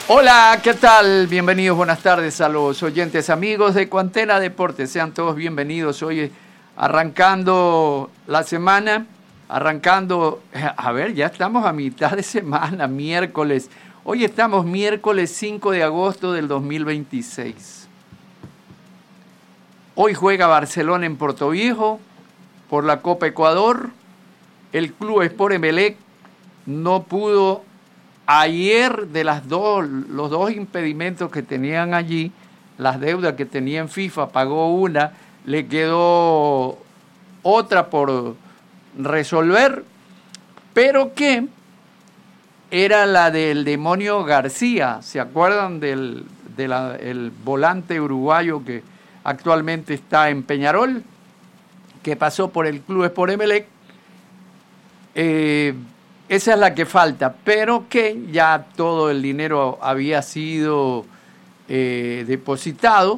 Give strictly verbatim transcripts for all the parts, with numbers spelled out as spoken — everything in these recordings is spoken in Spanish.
Hola, ¿qué tal? Bienvenidos, buenas tardes a los oyentes amigos de Cuantena Deportes. Sean todos bienvenidos. Hoy arrancando la semana, arrancando, a ver, ya estamos a mitad de semana, miércoles. Hoy estamos miércoles cinco de agosto del dos mil veintiséis. Hoy juega Barcelona en Portoviejo por la Copa Ecuador. El Club Sport Emelec no pudo ayer de las dos, los dos impedimentos que tenían allí, las deudas que tenía en FIFA, pagó una, le quedó otra por resolver, pero que era la del demonio García. ¿Se acuerdan del de la, el volante uruguayo que actualmente está en Peñarol, que pasó por el Club Sport Emelec? Eh, esa es la que falta, pero que ya todo el dinero había sido eh, depositado,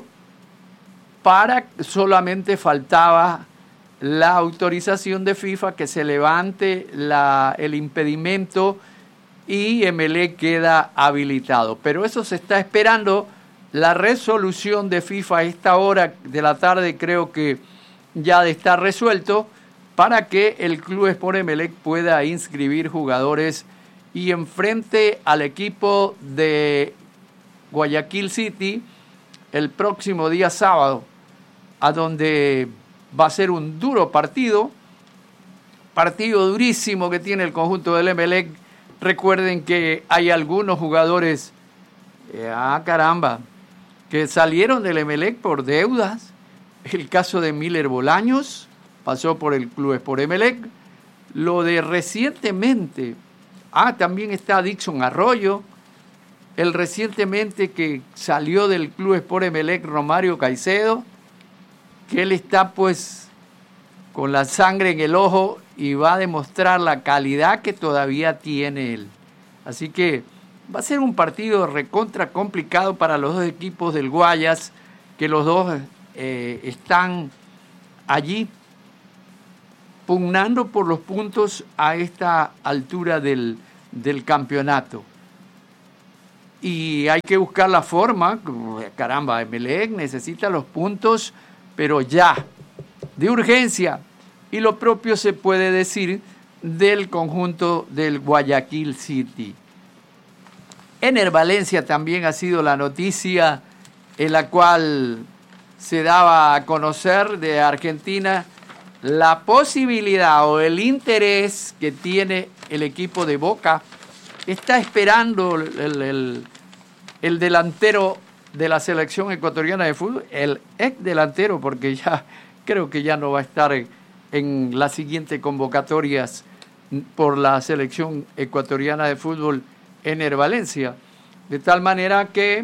para solamente faltaba la autorización de FIFA que se levante la, el impedimento y Emelec queda habilitado. Pero eso se está esperando, la resolución de FIFA a esta hora de la tarde creo que ya de estar resuelto, para que el Club Sport Emelec pueda inscribir jugadores y enfrente al equipo de Guayaquil City el próximo día sábado, a donde va a ser un duro partido, partido durísimo que tiene el conjunto del Emelec. Recuerden que hay algunos jugadores, eh, ah caramba, que salieron del Emelec por deudas. El caso de Miller Bolaños pasó por el Club Sport Emelec. Lo de recientemente, ah, también está Dixon Arroyo, el recientemente que salió del Club Sport Emelec, Romario Caicedo, que él está pues con la sangre en el ojo y va a demostrar la calidad que todavía tiene él. Así que va a ser un partido recontra complicado para los dos equipos del Guayas, que los dos eh, están allí pugnando por los puntos a esta altura del, del campeonato. Y hay que buscar la forma, caramba, Emelec necesita los puntos, pero ya, de urgencia. Y lo propio se puede decir del conjunto del Guayaquil City. Ener Valencia también ha sido la noticia en la cual se daba a conocer de Argentina la posibilidad o el interés que tiene el equipo de Boca. Está esperando el, el, el delantero de la selección ecuatoriana de fútbol, el ex delantero, porque ya creo que ya no va a estar en, en las siguientes convocatorias por la selección ecuatoriana de fútbol, Ener Valencia. De tal manera que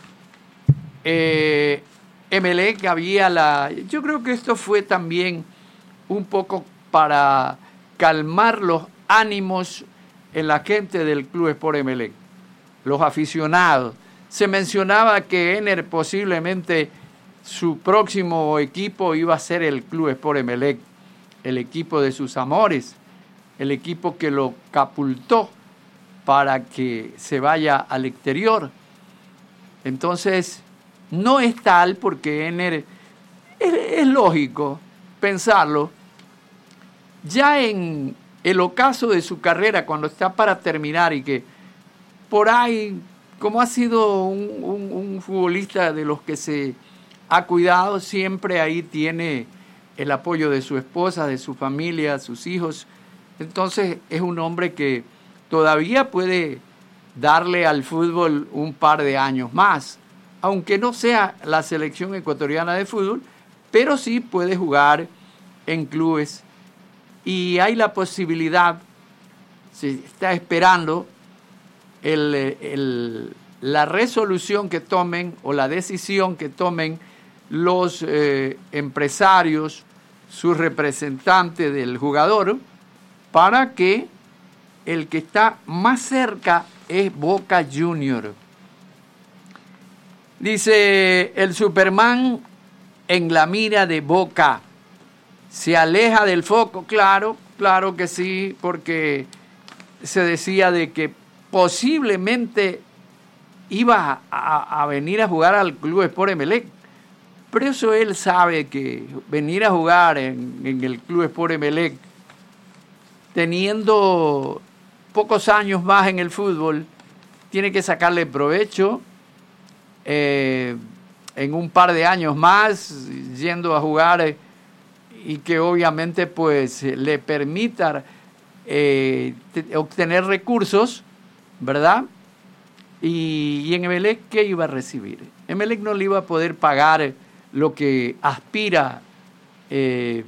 eh, Emelec había la... Yo creo que esto fue también un poco para calmar los ánimos en la gente del Club Sport Emelec, los aficionados. Se mencionaba que Ener posiblemente su próximo equipo iba a ser el Club Sport Emelec, el equipo de sus amores, el equipo que lo catapultó para que se vaya al exterior. Entonces, no es tal, porque Ener, es, es lógico pensarlo, ya en el ocaso de su carrera, cuando está para terminar, y que por ahí, como ha sido un, un, un futbolista de los que se ha cuidado, siempre ahí tiene el apoyo de su esposa, de su familia, sus hijos. Entonces es un hombre que todavía puede darle al fútbol un par de años más, aunque no sea la selección ecuatoriana de fútbol, pero sí puede jugar en clubes. Y hay la posibilidad, se está esperando el, el, la resolución que tomen o la decisión que tomen los eh, empresarios, sus representantes del jugador, para que el que está más cerca es Boca Junior. Dice el Superman en la mira de Boca. ¿Se aleja del foco? Claro, claro que sí, porque se decía de que posiblemente iba a, a venir a jugar al Club Sport Emelec. Pero eso él sabe que venir a jugar en, en el Club Sport Emelec, teniendo pocos años más en el fútbol, tiene que sacarle provecho eh, en un par de años más, yendo a jugar eh, y que obviamente pues le permita eh, te, obtener recursos, ¿verdad? Y, y en Emelec, ¿qué iba a recibir? Emelec no le iba a poder pagar lo que aspira eh,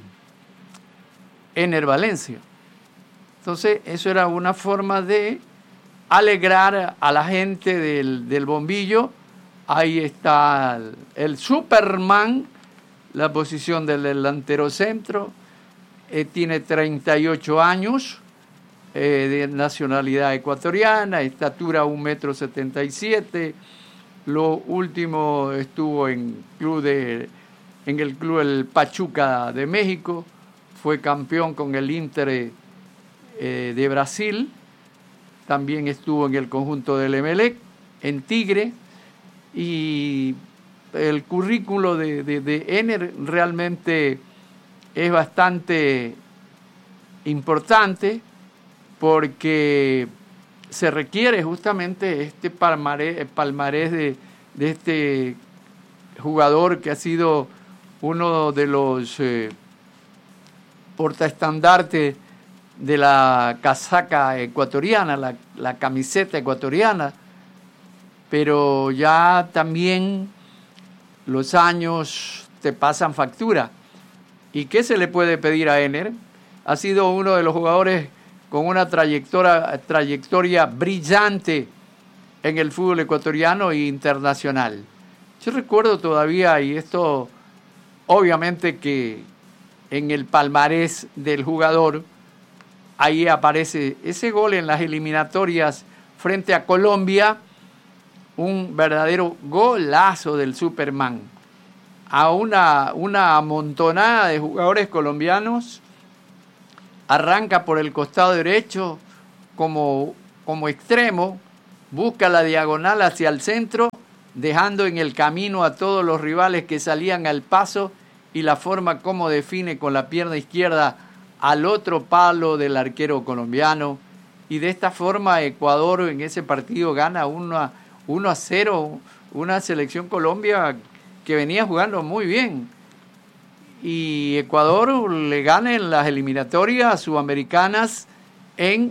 Ener Valencia. Entonces, eso era una forma de alegrar a la gente del, del bombillo. Ahí está el, el Superman, la posición del delantero centro. Eh, tiene treinta y ocho años, eh, de nacionalidad ecuatoriana, estatura un metro setenta y siete. Lo último estuvo en, club de, en el club El Pachuca de México. Fue campeón con el Inter eh, de Brasil. También estuvo en el conjunto del Emelec, en Tigre. Y el currículo de, de, de Ener realmente es bastante importante porque se requiere justamente este palmarés, palmarés de, de este jugador que ha sido uno de los eh, portaestandartes de la casaca ecuatoriana, la, la camiseta ecuatoriana, pero ya también los años te pasan factura. ¿Y qué se le puede pedir a Ener? Ha sido uno de los jugadores con una trayectoria, trayectoria brillante en el fútbol ecuatoriano e internacional. Yo recuerdo todavía, y esto obviamente que en el palmarés del jugador, ahí aparece ese gol en las eliminatorias frente a Colombia, un verdadero golazo del Superman. A una, una amontonada de jugadores colombianos, arranca por el costado derecho como, como extremo, busca la diagonal hacia el centro, dejando en el camino a todos los rivales que salían al paso, y la forma como define con la pierna izquierda al otro palo del arquero colombiano. Y de esta forma Ecuador en ese partido gana uno a cero, una selección Colombia que venía jugando muy bien. Y Ecuador le gana en las eliminatorias sudamericanas en,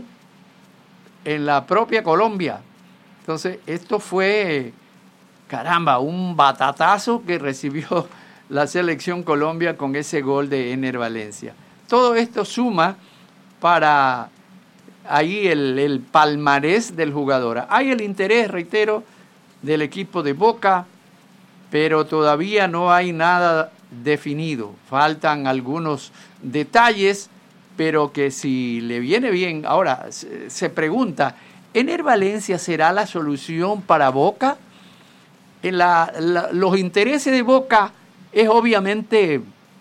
en la propia Colombia. Entonces, esto fue, caramba, un batatazo que recibió la selección Colombia con ese gol de Ener Valencia. Todo esto suma para ahí el, el palmarés del jugador. Hay el interés, reitero, del equipo de Boca, pero todavía no hay nada definido. Faltan algunos detalles, pero que si le viene bien. Ahora, se, se pregunta, ¿Ener Valencia será la solución para Boca? En la, la, los intereses de Boca es obviamente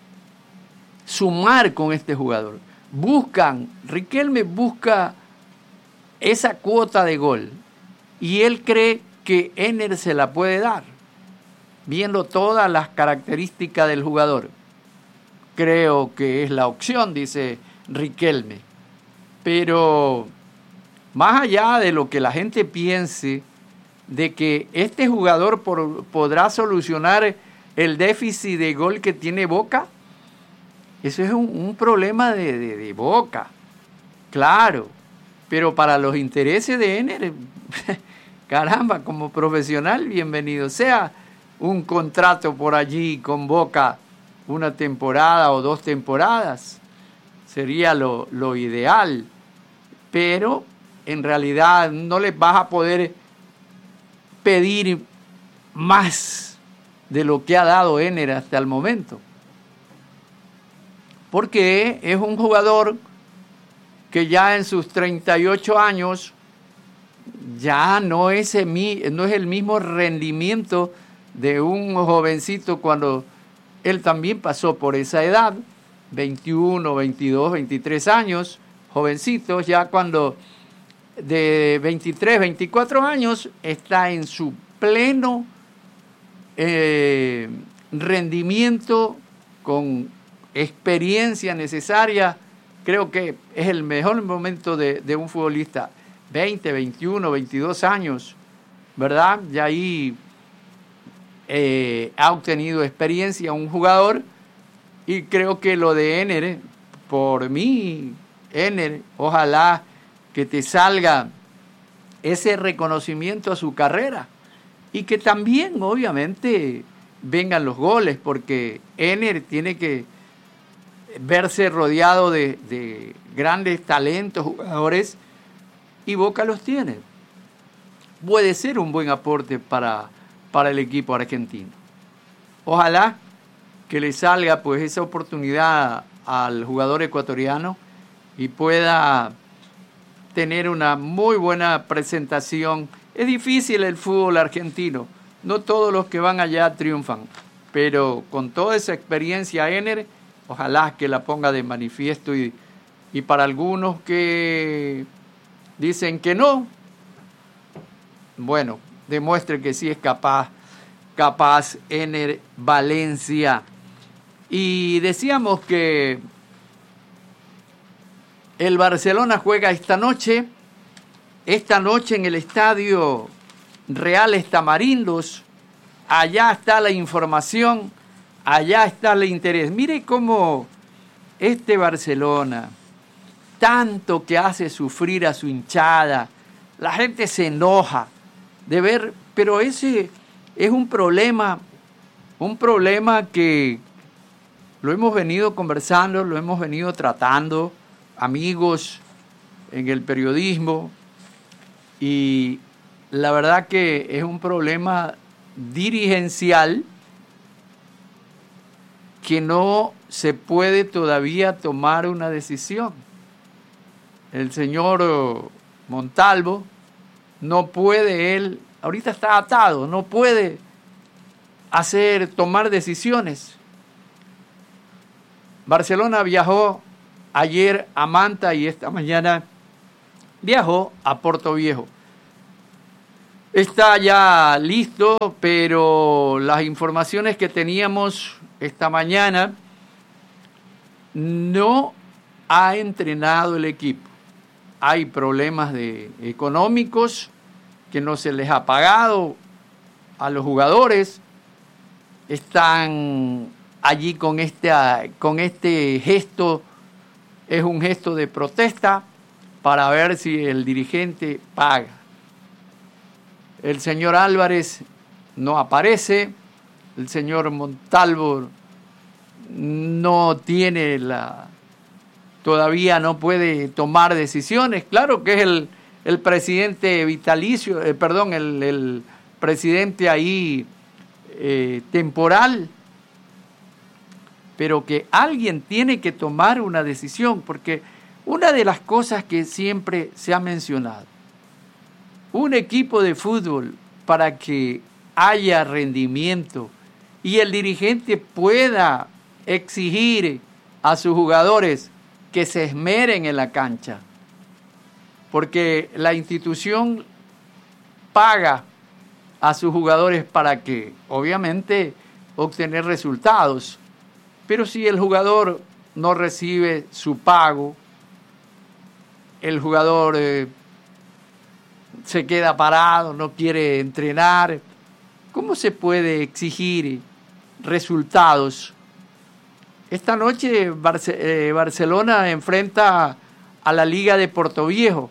sumar con este jugador. Buscan, Riquelme busca esa cuota de gol y él cree que Ener se la puede dar, viendo todas las características del jugador. Creo que es la opción, dice Riquelme. Pero más allá de lo que la gente piense de que este jugador por, podrá solucionar el déficit de gol que tiene Boca, eso es un, un problema de, de, de Boca, claro, pero para los intereses de Ener, caramba, como profesional, bienvenido sea un contrato por allí con Boca, una temporada o dos temporadas, sería lo, lo ideal, pero en realidad no les vas a poder pedir más de lo que ha dado Ener hasta el momento, porque es un jugador que ya en sus treinta y ocho años ya no es, el, no es el mismo rendimiento de un jovencito cuando él también pasó por esa edad, veintiuno, veintidós, veintitrés años, jovencitos, ya cuando de veintitrés, veinticuatro años está en su pleno eh, rendimiento, con experiencia necesaria. Creo que es el mejor momento de, de un futbolista, veinte, veintiuno, veintidós años, ¿verdad? Y ahí eh, ha obtenido experiencia un jugador, y creo que lo de Ener, por mí, Ener, ojalá que te salga ese reconocimiento a su carrera, y que también, obviamente, vengan los goles, porque Ener tiene que verse rodeado de, de grandes talentos, jugadores, y Boca los tiene. Puede ser un buen aporte para, para el equipo argentino. Ojalá que le salga pues esa oportunidad al jugador ecuatoriano y pueda tener una muy buena presentación. Es difícil el fútbol argentino, no todos los que van allá triunfan, pero con toda esa experiencia Ener, ojalá que la ponga de manifiesto, y, y para algunos que dicen que no, bueno, demuestre que sí es capaz, capaz Ener Valencia. Y decíamos que el Barcelona juega esta noche, esta noche en el estadio Reales Tamarindos. Allá está la información, allá está el interés. Mire cómo este Barcelona, tanto que hace sufrir a su hinchada, la gente se enoja de ver, pero ese es un problema, un problema que lo hemos venido conversando, lo hemos venido tratando, amigos en el periodismo, y la verdad que es un problema dirigencial que no se puede todavía tomar una decisión. El señor Montalvo no puede, él ahorita está atado, no puede hacer, tomar decisiones. Barcelona viajó ayer a Manta y esta mañana viajó a Portoviejo. Está ya listo, pero las informaciones que teníamos esta mañana, no ha entrenado el equipo. Hay problemas de, económicos que no se les ha pagado a los jugadores. Están allí con este, con este gesto, es un gesto de protesta para ver si el dirigente paga. El señor Álvarez no aparece, el señor Montalvo no tiene la, todavía no puede tomar decisiones. Claro que es el, el presidente vitalicio, eh, perdón, el, el presidente ahí eh, temporal, pero que alguien tiene que tomar una decisión, porque una de las cosas que siempre se ha mencionado, un equipo de fútbol, para que haya rendimiento y el dirigente pueda exigir a sus jugadores que se esmeren en la cancha, porque la institución paga a sus jugadores para que, obviamente, obtener resultados. Pero si el jugador no recibe su pago, el jugador eh, se queda parado, no quiere entrenar, ¿cómo se puede exigir resultados? Esta noche Barce- eh, Barcelona enfrenta a la Liga de Portoviejo,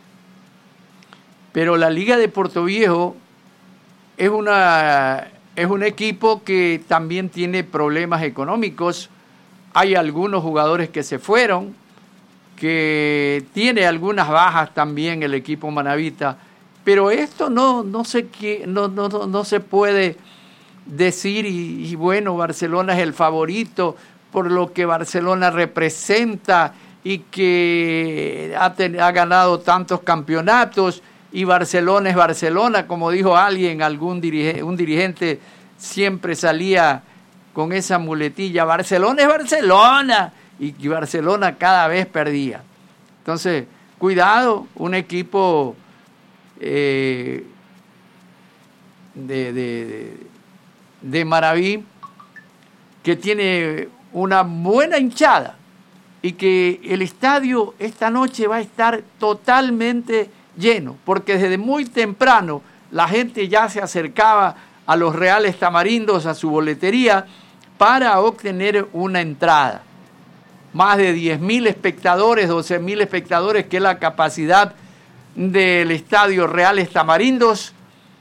pero la Liga de Portoviejo es una... es un equipo que también tiene problemas económicos. Hay algunos jugadores que se fueron, que tiene algunas bajas también el equipo manabita, pero esto no, no, se, no, no, no se puede decir, y, y bueno, Barcelona es el favorito por lo que Barcelona representa y que ha, ten, ha ganado tantos campeonatos, y Barcelona es Barcelona, como dijo alguien, algún dirige, un dirigente siempre salía con esa muletilla, Barcelona es Barcelona, y, y Barcelona cada vez perdía. Entonces, cuidado, un equipo eh, de, de, de Maraví, que tiene una buena hinchada y que el estadio esta noche va a estar totalmente lleno, porque desde muy temprano la gente ya se acercaba a los Reales Tamarindos, a su boletería, para obtener una entrada. Más de diez mil espectadores, doce mil espectadores, que es la capacidad del estadio Reales Tamarindos,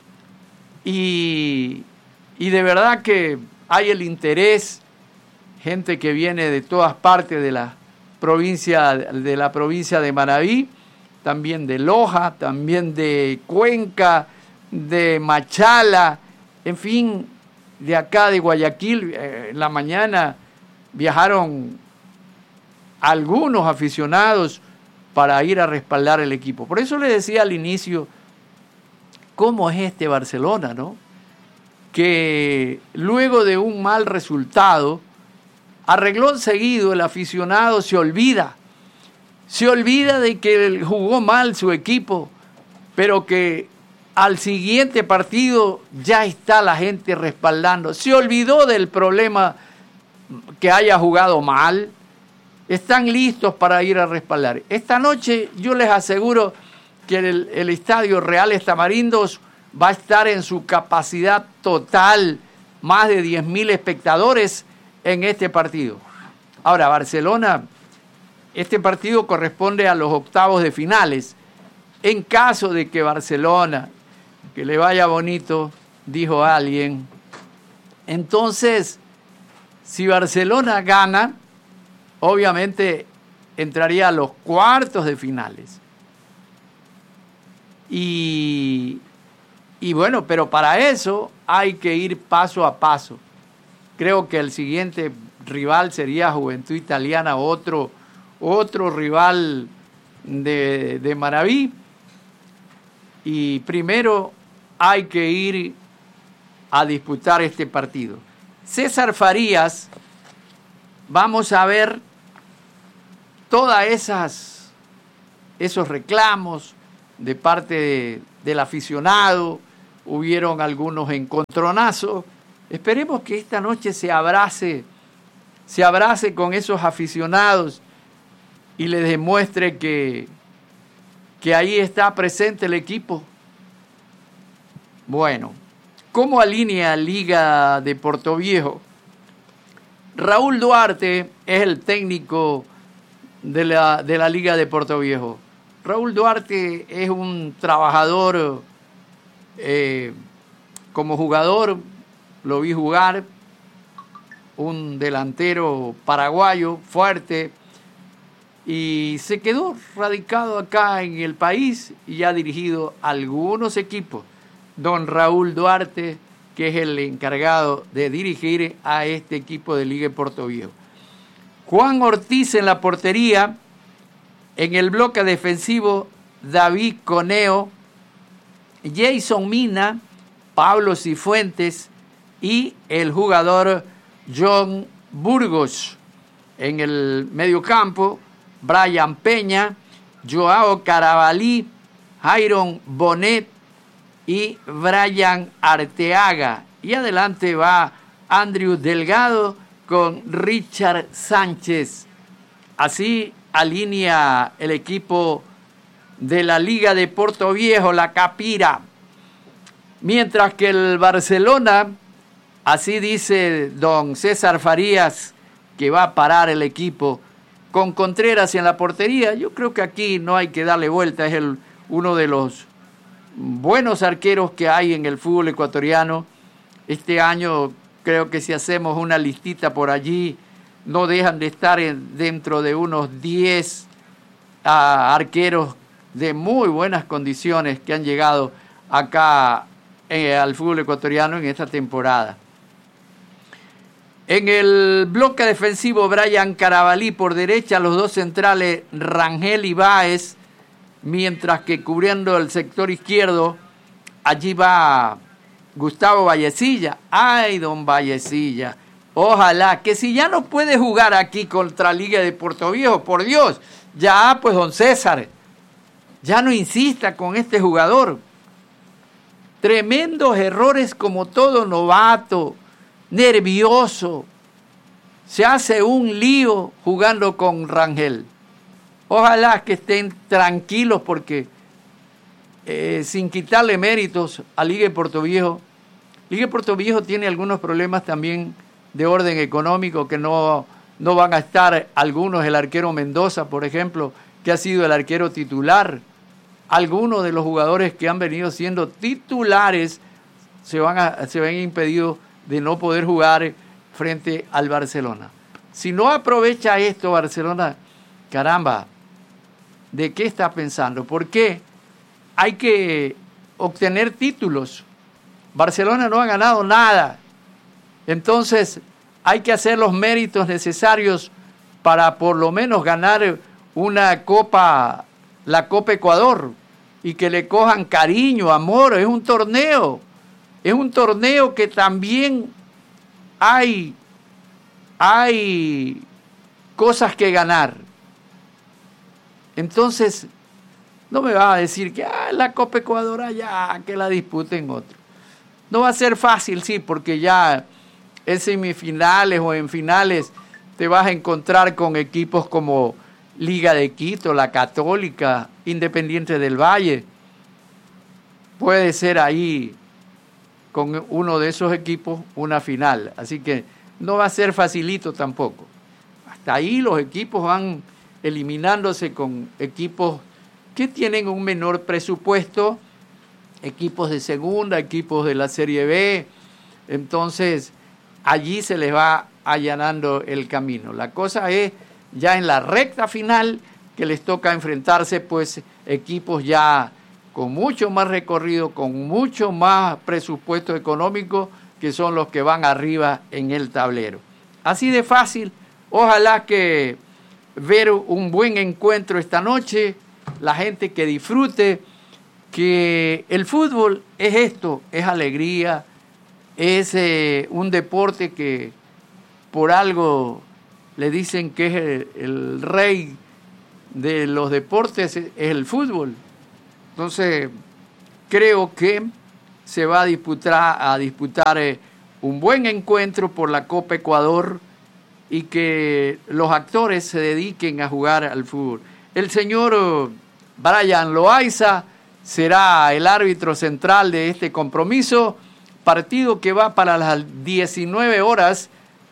y, y de verdad que hay el interés, gente que viene de todas partes de la provincia de la provincia de Manabí, también de Loja, también de Cuenca, de Machala, en fin, de acá de Guayaquil. Eh, en la mañana viajaron algunos aficionados para ir a respaldar el equipo. Por eso le decía al inicio cómo es este Barcelona, ¿no? Que luego de un mal resultado, a renglón seguido el aficionado se olvida, se olvida de que jugó mal su equipo, pero que al siguiente partido ya está la gente respaldando. Se olvidó del problema que haya jugado mal, están listos para ir a respaldar. Esta noche yo les aseguro que el, el estadio Reales Tamarindos va a estar en su capacidad total, más de diez mil espectadores en este partido. Ahora, Barcelona, este partido corresponde a los octavos de finales. En caso de que Barcelona, que le vaya bonito, dijo alguien, entonces, si Barcelona gana, obviamente entraría a los cuartos de finales. Y, y bueno, pero para eso hay que ir paso a paso. Creo que el siguiente rival sería Juventud Italiana, otro, otro rival de, de Maraví. Y primero hay que ir a disputar este partido. César Farías, vamos a ver todas esas esos reclamos de parte de, del aficionado. Hubieron algunos encontronazos. Esperemos que esta noche se abrace, se abrace con esos aficionados y les demuestre que, que ahí está presente el equipo. Bueno, ¿cómo alinea Liga de Portoviejo? Raúl Duarte es el técnico de la, de la Liga de Portoviejo. Raúl Duarte es un trabajador, eh, como jugador, lo vi jugar, un delantero paraguayo fuerte, y se quedó radicado acá en el país y ha dirigido algunos equipos. Don Raúl Duarte, que es el encargado de dirigir a este equipo de Liga de Portoviejo. Juan Ortiz en la portería, en el bloque defensivo David Coneo, Jason Mina, Pablo Cifuentes y el jugador John Burgos. En el mediocampo, Brian Peña, Joao Carabalí, Jairon Bonet y Brian Arteaga. Y adelante va Andrew Delgado con Richard Sánchez. Así alinea el equipo de la Liga de Portoviejo, la Capira. Mientras que el Barcelona, así dice don César Farías, que va a parar el equipo con Contreras en la portería. Yo creo que aquí no hay que darle vuelta, es el, uno de los buenos arqueros que hay en el fútbol ecuatoriano. Este año creo que si hacemos una listita por allí, no dejan de estar en, dentro de unos diez uh, arqueros de muy buenas condiciones que han llegado acá eh, al fútbol ecuatoriano en esta temporada. En el bloque defensivo, Brian Carabalí por derecha, los dos centrales Rangel y Báez, mientras que cubriendo el sector izquierdo, allí va Gustavo Vallecilla. ¡Ay, don Vallecilla! Ojalá que si ya no puede jugar aquí contra Liga de Portoviejo, por Dios, ya pues don César, ya no insista con este jugador. tremendos errores como todo novato, nervioso. Se hace un lío jugando con Rangel. Ojalá que estén tranquilos porque eh, sin quitarle méritos a Liga de Puerto Viejo, Liga de Puerto Viejo tiene algunos problemas también de orden económico que no, no van a estar algunos, el arquero Mendoza, por ejemplo, que ha sido el arquero titular. Algunos de los jugadores que han venido siendo titulares se van a, se ven impedidos de no poder jugar frente al Barcelona. Si no aprovecha esto Barcelona, caramba, ¿de qué está pensando? ¿Por qué hay que obtener títulos? Barcelona no ha ganado nada. Entonces hay que hacer los méritos necesarios para por lo menos ganar una copa, la Copa Ecuador, y que le cojan cariño, amor. Es un torneo, es un torneo que también hay, hay cosas que ganar. Entonces, no me va a decir que ah, la Copa Ecuador allá, que la disputen otros. No va a ser fácil, sí, porque ya en semifinales o en finales te vas a encontrar con equipos como Liga de Quito, la Católica, Independiente del Valle. Puede ser ahí con uno de esos equipos una final. Así que no va a ser facilito tampoco. Hasta ahí los equipos van eliminándose con equipos que tienen un menor presupuesto, equipos de segunda, equipos de la Serie B. Entonces, allí se les va allanando el camino. La cosa es ya en la recta final que les toca enfrentarse pues equipos ya con mucho más recorrido, con mucho más presupuesto económico, que son los que van arriba en el tablero. Así de fácil. Ojalá que ver un buen encuentro esta noche, la gente que disfrute, que el fútbol es esto, es alegría, es eh, un deporte que por algo le dicen que es el, el rey de los deportes, es el fútbol. Entonces, creo que se va a disputar, a disputar eh, un buen encuentro por la Copa Ecuador y que los actores se dediquen a jugar al fútbol. El señor Brian Loaiza será el árbitro central de este compromiso, partido que va para las diecinueve horas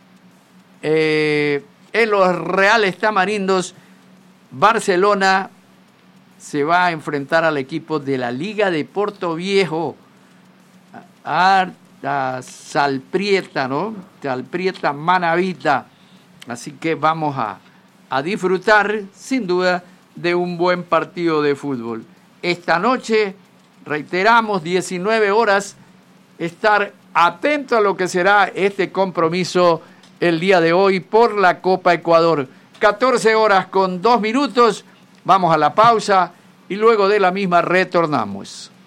eh, en los Reales Tamarindos. Barcelona se va a enfrentar al equipo de la Liga de Puerto Viejo, a, a Salprieta, ¿no? Salprieta Manavita. Así que vamos a, a disfrutar, sin duda, de un buen partido de fútbol. Esta noche, reiteramos, diecinueve horas, estar atento a lo que será este compromiso el día de hoy por la Copa Ecuador. catorce horas con dos minutos, vamos a la pausa y luego de la misma retornamos.